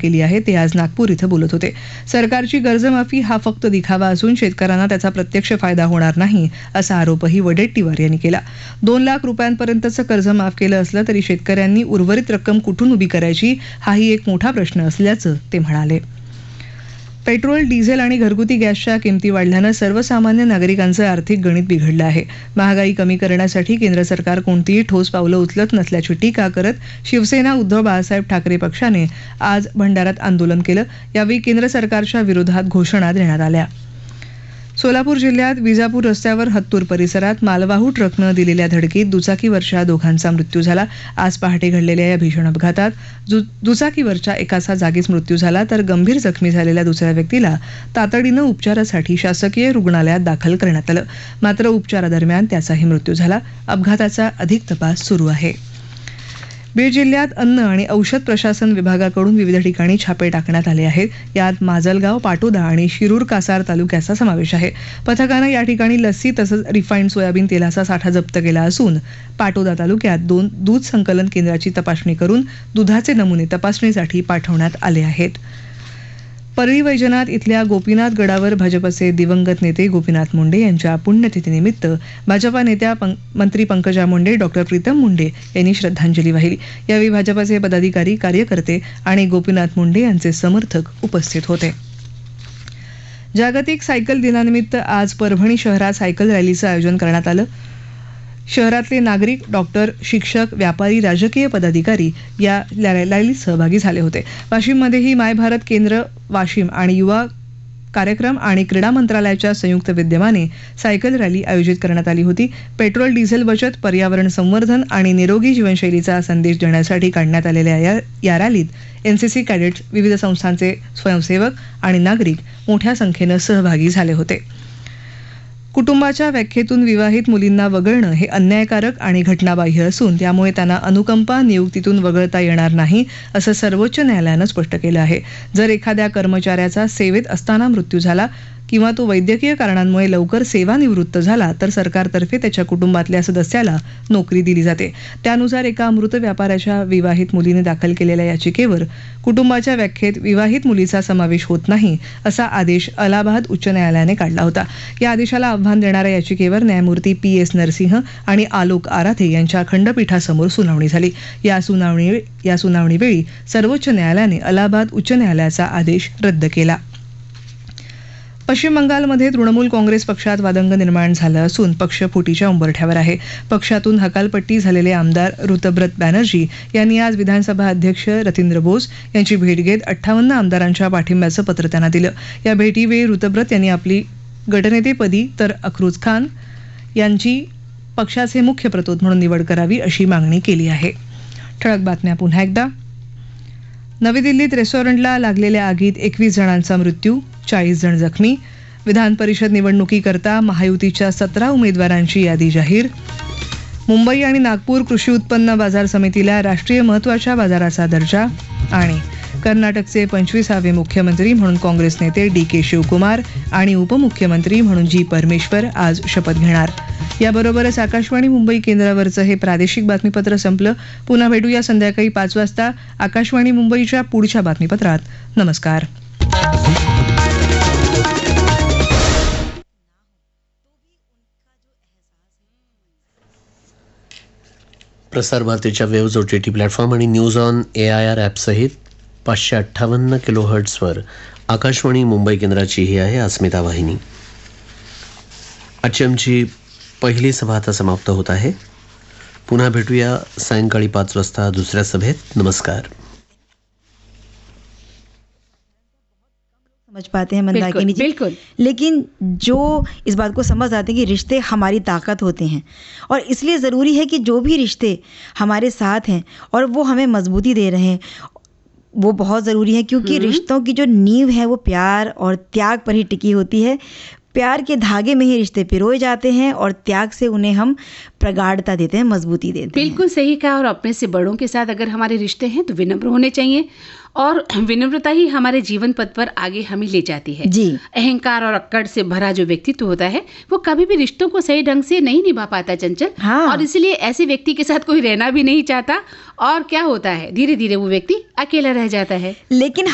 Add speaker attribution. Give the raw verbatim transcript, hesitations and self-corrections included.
Speaker 1: केली आहे. ते आज नागपूर इथं बोलत होते. सरकारची कर्जमाफी हा फक्त दिखावा असून शेतकऱ्यांना त्याचा प्रत्यक्ष फायदा होणार नाही असा आरोपही वडेट्टीवार यांनी केला. दोन लाख रुपयांपर्यंतचं कर्ज माफ केलं असलं तरी शेतकऱ्यांनी उर्वरित रक्कम कुठून उभी करायची हाही एक मोठा प्रश्न असल्याचं ते म्हणाले. पेट्रोल, डिझेल आणि घरगुती गॅसच्या किमती वाढल्यानं सर्वसामान्य नागरिकांचं आर्थिक गणित बिघडलं आहे. महागाई कमी करण्यासाठी केंद्र सरकार कोणतीही ठोस पावलं उचलत नसल्याची टीका करत शिवसेना उद्धव बाळासाहेब ठाकरे पक्षाने आज भंडाऱ्यात आंदोलन केलं. यावेळी केंद्र सरकारच्या विरोधात घोषणा देण्यात आल्या. सोलापूर जिल्ह्यात विजापूर रस्त्यावर हत्तूर परिसरात मालवाहू ट्रकनं दिलेल्या धडकीत दुचाकीवरच्या दोघांचा मृत्यू झाला. आज पहाटे घडलेल्या या भीषण अपघातात दुचाकीवरच्या एकाचा जागीच मृत्यू झाला तर गंभीर जखमी झालेल्या दुसऱ्या व्यक्तीला तातडीनं उपचारासाठी शासकीय रुग्णालयात दाखल करण्यात आलं. मात्र उपचारादरम्यान त्याचाही मृत्यू झाला. अपघाताचा अधिक तपास सुरू आहे. बीड जिल्ह्यात अन्न आणि औषध प्रशासन विभागाकडून विविध ठिकाणी छापे टाकण्यात आले आहेत. यात माजलगाव, पाटोदा आणि शिरूर कासार तालुक्याचा समावेश आहे. पथकानं या ठिकाणी लस्सी तसंच रिफाईंड सोयाबीन तेलाचा साठा जप्त केला असून पाटोदा तालुक्यात दोन दूध संकलन केंद्राची तपासणी करून दुधाचे नमुने तपासणीसाठी पाठवण्यात आले आहेत. परळी वैजनाथ इथल्या गोपीनाथ गडावर भाजपचे दिवंगत नेते गोपीनाथ मुंडे यांच्या पुण्यतिथीनिमित्त भाजपा नेत्या पं- मंत्री पंकजा मुंडे, डॉक्टर प्रीतम मुंडे यांनी श्रद्धांजली वाहिली. यावेळी भाजपचे पदाधिकारी, कार्यकर्ते आणि गोपीनाथ मुंडे यांचे समर्थक उपस्थित होते. जागतिक सायकल दिनानिमित्त आज परभणी शहरात सायकल रॅलीचं आयोजन करण्यात आलं. शहरातले नागरिक, डॉक्टर, शिक्षक, व्यापारी, राजकीय पदाधिकारी या रॅलीत सहभागी झाले होते. वाशिममध्येही माय भारत केंद्र वाशिम आणि युवा कार्यक्रम आणि क्रीडा मंत्रालयाच्या संयुक्त विद्यमाने सायकल रॅली आयोजित करण्यात आली होती. पेट्रोल, डिझेल बचत, पर्यावरण संवर्धन आणि निरोगी जीवनशैलीचा संदेश देण्यासाठी काढण्यात आलेल्या या, या रॅलीत एनसीसी कॅडेट्स, विविध संस्थांचे स्वयंसेवक आणि नागरिक मोठ्या संख्येनं सहभागी झाले होते. कुटुंबाच्या व्याख्येतून विवाहित मुलींना वगळणं हे अन्यायकारक आणि घटनाबाह्य असून त्यामुळे त्यांना अनुकंपा नियुक्तीतून वगळता येणार नाही असं सर्वोच्च न्यायालयानं स्पष्ट केलं आहे. जर एखाद्या कर्मचाऱ्याचा सेवेत असताना मृत्यू झाला किंवा तो वैद्यकीय कारणांमुळे लवकर सेवानिवृत्त झाला तर सरकारतर्फे त्याच्या कुटुंबातल्या सदस्याला नोकरी दिली जाते. त्यानुसार एका मृत व्यापाऱ्याच्या विवाहित मुलीने दाखल केलेल्या याचिकेवर कुटुंबाच्या व्याख्येत विवाहित मुलीचा समावेश होत नाही असा आदेश अलाहाबाद उच्च न्यायालयाने काढला होता. या आदेशाला आव्हान देणाऱ्या याचिकेवर न्यायमूर्ती पी एस नरसिंह आणि आलोक आराधे यांच्या खंडपीठासमोर सुनावणी झाली. या सुनावणी या सुनावणीवेळी सर्वोच्च न्यायालयाने अलाहाबाद उच्च न्यायालयाचा आदेश रद्द केला. पश्चिम बंगालमध्ये तृणमूल काँग्रेस पक्षात वादंग निर्माण झालं असून पक्ष फुटीच्या उंबरठ्यावर आहे. पक्षातून हकालपट्टी झालेले आमदार ऋतब्रत बॅनर्जी यांनी आज विधानसभा अध्यक्ष रतींद्र बोस यांची भेट घेत अठ्ठावन्न आमदारांच्या पाठिंब्याचं पत्र त्यांना दिलं. या भेटीवेळी ऋतब्रत यांनी आपली गटनेतेपदी तर अफरोज खान यांची पक्षाचे मुख्य प्रतोद म्हणून निवड करावी अशी मागणी केली आहे. ठळक बातम्या पुन्हा एकदा. नवी दिल्लीत रेस्टॉरंटला लागलेल्या आगीत एकवीस जणांचा मृत्यू, चाळीस जण जखमी. विधान परिषद निवडणुकीकरता महायुतीच्या सतरा उमेदवारांची यादी जाहीर. मुंबई आणि नागपूर कृषी उत्पन्न बाजार समितीला राष्ट्रीय महत्त्वाच्या बाजाराचा दर्जा. आणि कर्नाटकचे पंचवीसावे मुख्यमंत्री म्हणून काँग्रेस नेते डी के शिवकुमार आणि उपमुख्यमंत्री म्हणून जी परमेश्वर आज शपथ घेणार. याबरोबरच आकाशवाणी मुंबई केंद्रावरचं हे प्रादेशिक बातमीपत्र संपलं. पुन्हा भेटूया संध्याकाळी पाच वाजता आकाशवाणी मुंबईच्या पुढच्या बातमीपत्रात. नमस्कार.
Speaker 2: प्रसार भारतीच्या waves O T T platform आणि news on A I R ॲपसहित पाचशे अठ्ठावन्न किलो हर्ट्सवर आकाशवाणी मुंबई केंद्राची ही आहे अस्मिता वाहिनी. आजची आमची पहिली सभा आता समाप्त होत आहे. पुन्हा भेटूया सायंकाळी पाच वाजता दुसऱ्या सभेत. नमस्कार.
Speaker 3: समझ पाते हैं मंदाकिनी जी,
Speaker 4: बिल्कुल,
Speaker 3: लेकिन जो इस बात को समझ आते हैं कि रिश्ते हमारी ताकत होते हैं और इसलिए ज़रूरी है कि जो भी रिश्ते हमारे साथ हैं और वो हमें मजबूती दे रहे हैं वो बहुत ज़रूरी है, क्योंकि रिश्तों की जो नींव है वो प्यार और त्याग पर ही टिकी होती है. प्यार के धागे में ही रिश्ते पिरोए जाते हैं और त्याग से उन्हें हम प्रगाढ़ता देते हैं, मजबूती देते हैं.
Speaker 4: बिल्कुल सही कहा. और अपने से बड़ों के साथ अगर हमारे रिश्ते हैं तो विनम्र होने चाहिए और विनम्रता ही हमारे जीवन पथ पर आगे हमें ले जाती है.
Speaker 3: जी.
Speaker 4: अहंकार और अक्कड़ से भरा जो व्यक्तित्व होता है वो कभी भी रिश्तों को सही ढंग से नहीं निभा पाता चंचल.
Speaker 3: हाँ.
Speaker 4: और इसलिए ऐसे व्यक्ति के साथ कोई रहना भी नहीं चाहता और क्या होता है, धीरे धीरे वो व्यक्ति अकेला रह जाता है.
Speaker 3: लेकिन